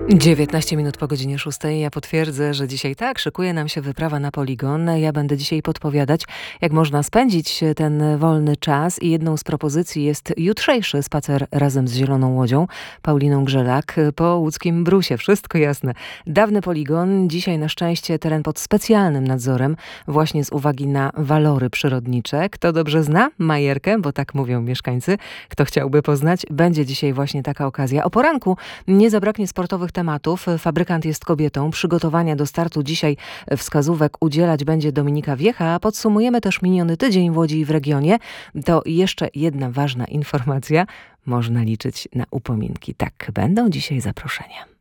19 minut po godzinie 6. Ja potwierdzę, że dzisiaj tak, szykuje nam się wyprawa na poligon. Ja będę dzisiaj podpowiadać, jak można spędzić ten wolny czas i jedną z propozycji jest jutrzejszy spacer razem z Zieloną Łodzią, Pauliną Grzelak, po łódzkim Brusie. Wszystko jasne. Dawny poligon, dzisiaj na szczęście teren pod specjalnym nadzorem, właśnie z uwagi na walory przyrodnicze. Kto dobrze zna Majerkę, bo tak mówią mieszkańcy, kto chciałby poznać, będzie dzisiaj właśnie taka okazja. O poranku nie zabraknie sportowych tematów. Fabrykant jest kobietą. Przygotowania do startu dzisiaj wskazówek udzielać będzie Dominika Wiecha. A podsumujemy też miniony tydzień w Łodzi i w regionie. To jeszcze jedna ważna informacja. Można liczyć na upominki. Tak, będą dzisiaj zaproszenia.